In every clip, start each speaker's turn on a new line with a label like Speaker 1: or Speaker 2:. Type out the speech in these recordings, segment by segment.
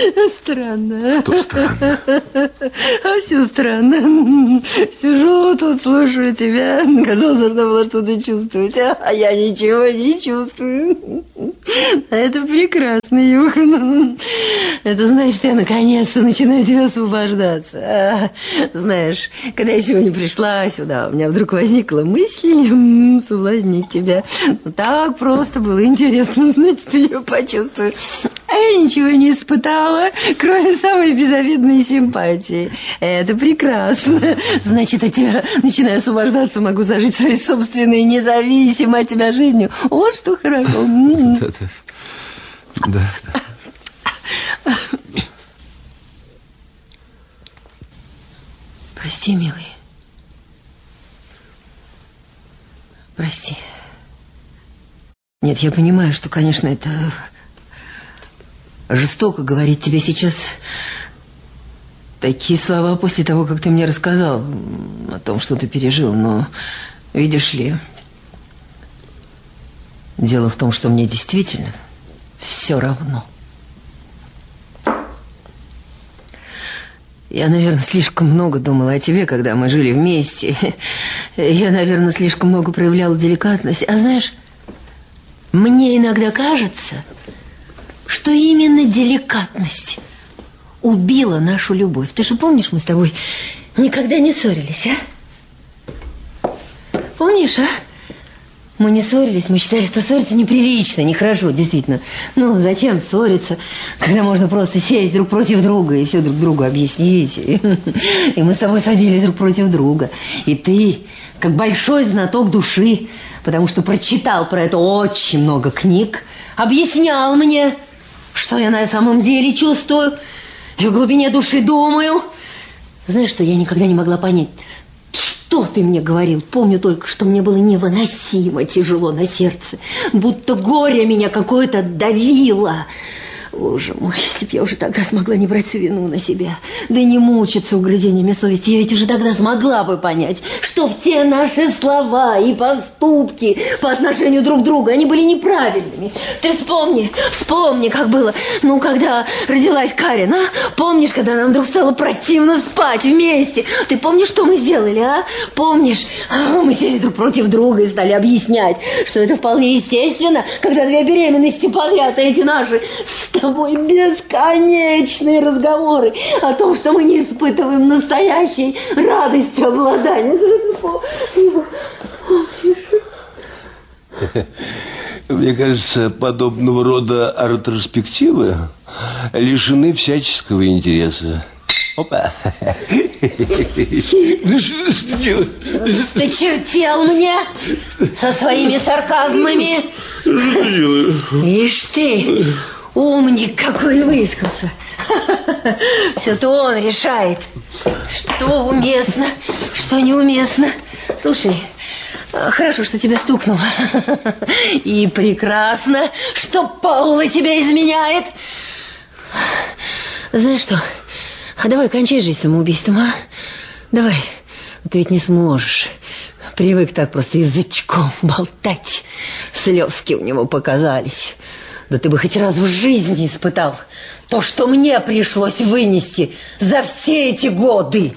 Speaker 1: Странно.
Speaker 2: Что странно?
Speaker 1: А все странно. Сижу тут, слушаю тебя. Казалось, должна была что-то чувствовать. А я ничего не чувствую. А это прекрасно, Юхан. Это значит, что я наконец-то начинаю тебя освобождаться. Знаешь, когда я сегодня пришла сюда, у меня вдруг возникла мысль соблазнить тебя. Ну, так просто было интересно, значит, ее почувствую. А я ничего не испытала, кроме самой безобидной симпатии. Это прекрасно. Значит, от тебя начинаю освобождаться, могу зажить своей собственной независимой от тебя жизнью. Вот что хорошо.
Speaker 2: Да.
Speaker 1: Прости, милый. Прости. Нет, я понимаю, что, конечно, это жестоко говорить тебе сейчас такие слова после того, как ты мне рассказал о том, что ты пережил. Но, видишь ли, дело в том, что мне действительно все равно. Я, наверное, слишком много думала о тебе, когда мы жили вместе. Я, наверное, слишком много проявляла деликатность. А знаешь, мне иногда кажется, что именно деликатность убила нашу любовь. Ты же помнишь, мы с тобой никогда не ссорились, а? Помнишь, а? Мы не ссорились, мы считали, что ссориться неприлично, нехорошо, действительно. Ну, зачем ссориться, когда можно просто сесть друг против друга и все друг другу объяснить. И мы с тобой садились друг против друга. И ты, как большой знаток души, потому что прочитал про это очень много книг, объяснял мне, что я на самом деле чувствую и в глубине души думаю. Знаешь, что я никогда не могла понять, что ты мне говорил? Помню только, что мне было невыносимо тяжело на сердце, будто горе меня какое-то давило. Боже мой, если б я уже тогда смогла не брать всю вину на себя, да и не мучиться угрызениями совести, я ведь уже тогда смогла бы понять, что все наши слова и поступки по отношению друг к другу, они были неправильными. Ты вспомни, как было, ну, когда родилась Карин, а? Помнишь, когда нам вдруг стало противно спать вместе? Ты помнишь, что мы сделали, а? Помнишь? Мы сели друг против друга и стали объяснять, что это вполне естественно, когда две беременности подряд, эти наши с тобой бесконечные разговоры о том, что мы не испытываем настоящей радости обладания.
Speaker 3: Мне кажется, подобного рода ретроспективы лишены всяческого интереса. Опа! Ну что ты делаешь?
Speaker 1: Ты чертел мне со своими сарказмами.
Speaker 3: Что ты делаешь?
Speaker 1: Ишь ты, умник какой выискался. Все-то он решает, что уместно, что неуместно. Слушай, хорошо, что тебя стукнуло. И прекрасно, что Паула тебя изменяет. Знаешь что, а давай кончай жизнь самоубийством, а? Давай, ты ведь не сможешь. Привык так просто язычком болтать. Слезки у него показались. Да ты бы хоть раз в жизни испытал то, что мне пришлось вынести за все эти годы.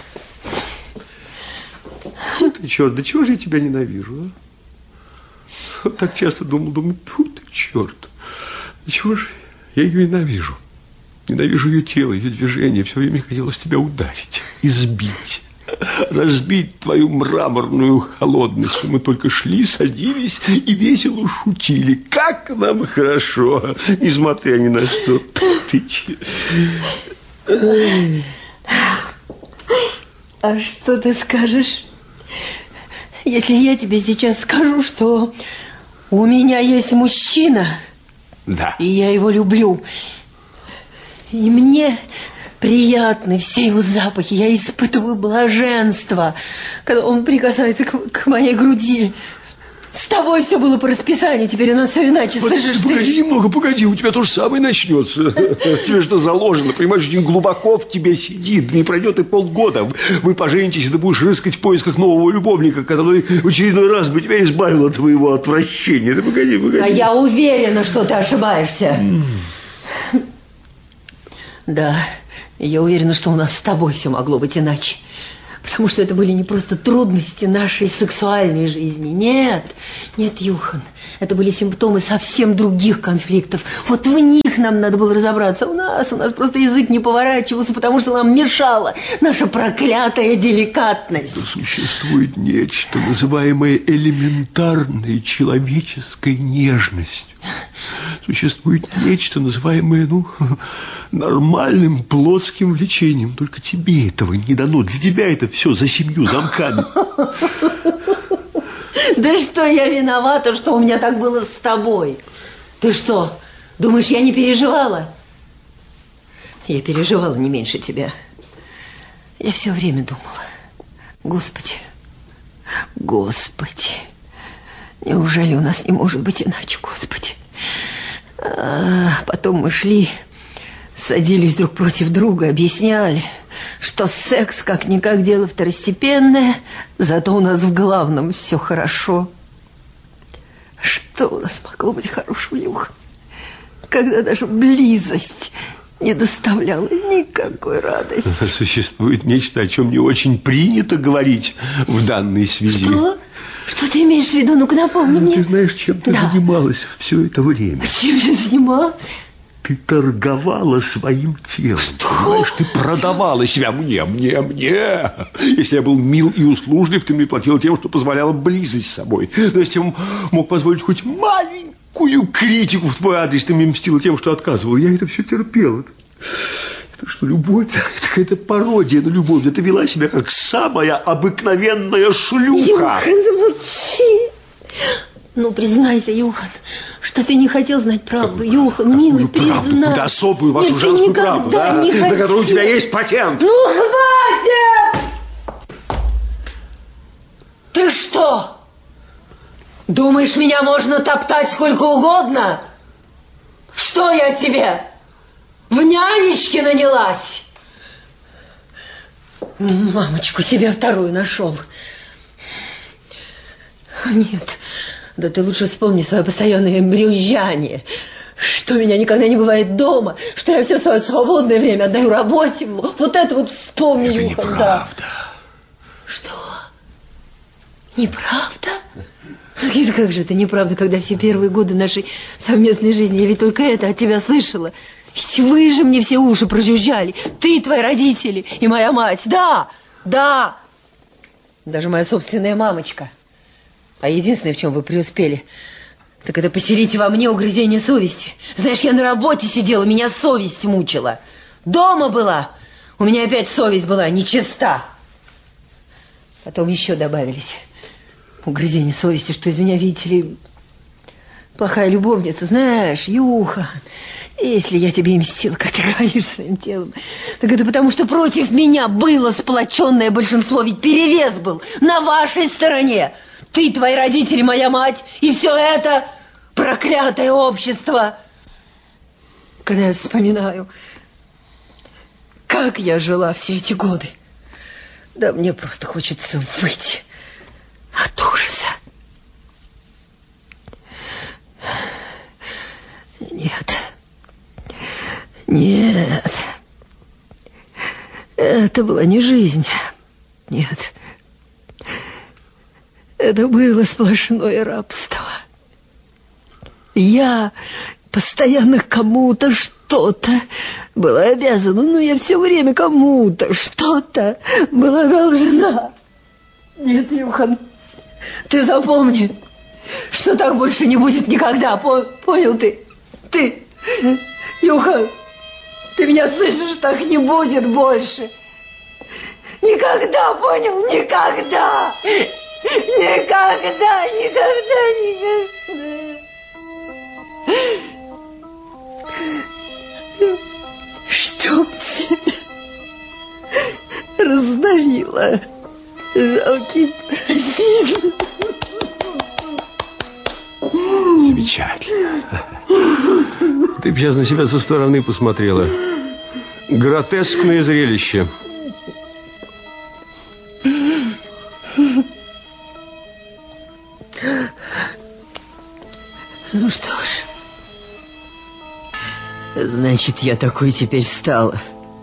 Speaker 3: Ты черт, да чего же я тебя ненавижу, а? Вот так часто думал, фу ты черт. Да чего же я ее ненавижу? Ненавижу ее тело, ее движение. Все время хотелось тебя ударить, избить, разбить твою мраморную холодность. Мы только шли, садились и весело шутили. Как нам хорошо, несмотря ни на что. Ты че?
Speaker 1: А что ты скажешь, если я тебе сейчас скажу, что у меня есть мужчина,
Speaker 3: да,
Speaker 1: и я его люблю, и мне приятны все его запахи, я испытываю блаженство, когда он прикасается к моей груди. С тобой все было по расписанию, теперь у нас все иначе. Слышишь,
Speaker 3: погоди немного, погоди, у тебя то же самое начнется. Тебе что заложено, понимаешь, очень глубоко в тебе сидит. Не пройдет и полгода. Вы поженитесь, и ты будешь рыскать в поисках нового любовника, который в очередной раз бы тебя избавил от твоего отвращения. Да погоди.
Speaker 1: А я уверена, что ты ошибаешься. Да, я уверена, что у нас с тобой все могло быть иначе. Потому что это были не просто трудности нашей сексуальной жизни. Нет, нет, Юхан. Это были симптомы совсем других конфликтов. Вот в них нам надо было разобраться. У нас просто язык не поворачивался, потому что нам мешала наша проклятая деликатность.
Speaker 3: Но существует нечто, называемое элементарной человеческой нежностью. Существует нечто, называемое, нормальным плотским влечением. Только тебе этого не дано. Для тебя это все за 7 замками.
Speaker 1: Да что я виновата, что у меня так было с тобой? Ты что, думаешь, я не переживала? Я переживала не меньше тебя. Я все время думала: Господи, Господи, неужели у нас не может быть иначе, Господи? Потом мы шли, садились друг против друга, объясняли, что секс как-никак дело второстепенное, зато у нас в главном все хорошо. Что у нас могло быть хорошего, Юха, когда даже близость не доставляла никакой радости?
Speaker 3: Существует нечто, о чем не очень принято говорить в данной связи.
Speaker 1: Что? Что ты имеешь в виду? Ну-ка напомни мне.
Speaker 3: Ты знаешь, чем ты занималась все это время?
Speaker 1: Чем я занималась?
Speaker 3: Ты торговала своим телом.
Speaker 1: Что?
Speaker 3: Понимаешь, ты продавала себя мне. Если я был мил и услужлив, ты мне платила тем, что позволяла близость с собой. Но если я мог позволить хоть маленькую критику в твой адрес, ты мне мстила тем, что отказывал. Я это все терпел. Это что, любовь? Это какая-то пародия на любовь. Ты вела себя как самая обыкновенная шлюха.
Speaker 1: Юхан, замолчи. Ну, признайся, Юхан, что ты не хотел знать правду. Юхан, милый, признай.
Speaker 3: Какую-то особую вашу женскую правду, да? На которую у тебя есть патент.
Speaker 1: Ну, хватит! Ты что? Думаешь, меня можно топтать сколько угодно? Что я тебе? В нянечке нанялась? Мамочку себе вторую нашел. Нет, да ты лучше вспомни свое постоянное брюзжание, что меня никогда не бывает дома, что я все свое свободное время отдаю работе. Вот это вот вспомни,
Speaker 3: это
Speaker 1: Юхан,
Speaker 3: неправда.
Speaker 1: Да. Что? Неправда? Как же это неправда, когда все первые годы нашей совместной жизни я ведь только это от тебя слышала. Ведь вы же мне все уши прожужжали. Ты, твои родители и моя мать. Да, да. Даже моя собственная мамочка. А единственное, в чем вы преуспели, так это поселить во мне угрызение совести. Знаешь, я на работе сидела, меня совесть мучила. Дома была, у меня опять совесть была нечиста. Потом еще добавились угрызение совести, что из меня, видите ли, плохая любовница. Знаешь, Юха, если я тебе и мстила, как ты говоришь, своим телом, так это потому, что против меня было сплоченное большинство, ведь перевес был на вашей стороне. Ты, твои родители, моя мать, и все это проклятое общество. Когда я вспоминаю, как я жила все эти годы, да мне просто хочется выть от ужаса. Нет, это была не жизнь. Нет. Это было сплошное рабство. Я постоянно кому-то что-то была обязана. Но я все время кому-то что-то была должна. Нет, Юхан, ты запомни, что так больше не будет никогда. Понял ты? Ты, Юхан, ты меня слышишь? Так не будет больше. Никогда, понял? Никогда! Никогда, никогда, никогда. Чтоб тебя раздавила жалкий паразит.
Speaker 3: Замечательно. Ты бы сейчас на себя со стороны посмотрела. Гротескное зрелище.
Speaker 1: Ну что ж, Значит, я такой теперь стала.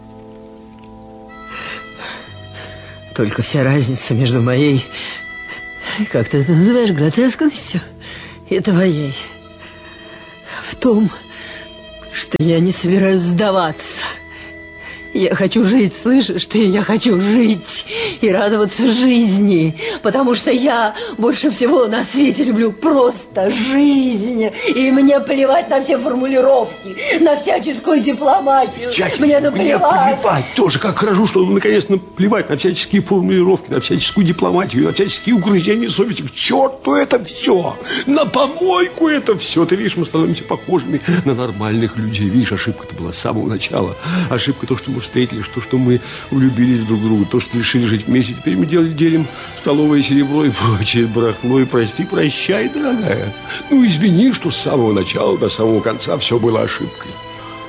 Speaker 1: Только вся разница между моей, как ты это называешь, гротескностью и твоей в том, что я не собираюсь сдаваться. Я хочу жить, слышишь ты? Я хочу жить и радоваться жизни, потому что я больше всего на свете люблю просто жизнь. И мне плевать на все формулировки, на всяческую дипломатию. Мне наплевать.
Speaker 3: Мне плевать тоже, как хорошо, что наконец наплевать на всяческие формулировки, на всяческую дипломатию, на всяческие угрызения совести. К черту это все! На помойку это все! Ты видишь, мы становимся похожими на нормальных людей. Видишь, ошибка-то была с самого начала. Ошибка то, что мы встретились, то, что мы влюбились друг в друга, то, что решили жить вместе. Теперь мы делим столовое серебро и прочее барахло. И прости, прощай, дорогая. Ну, извини, что с самого начала до самого конца все было ошибкой.